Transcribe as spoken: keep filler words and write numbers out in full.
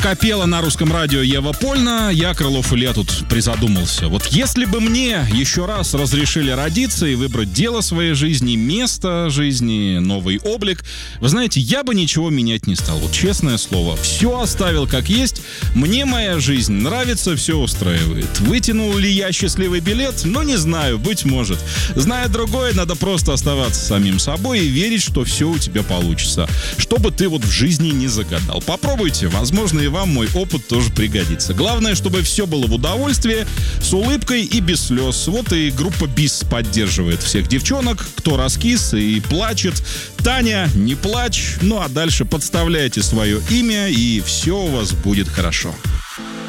Капела на русском радио Ева Польна. Я, Крылов Илья, тут призадумался. Вот если бы мне еще раз разрешили родиться и выбрать дело своей жизни, место жизни, новый облик, вы знаете, я бы ничего менять не стал. Вот честное слово. Все оставил как есть. Мне моя жизнь нравится, все устраивает. Вытянул ли я счастливый билет? Ну, не знаю, быть может. Зная другое, надо просто оставаться самим собой и верить, что все у тебя получится. Что бы ты вот в жизни не загадал. Попробуйте, возможно, и вам мой опыт тоже пригодится. Главное, чтобы все было в удовольствии, с улыбкой и без слез. Вот и группа БИС поддерживает всех девчонок, кто раскис и плачет. Таня, не плачь. Ну а дальше подставляйте свое имя, и все у вас будет хорошо.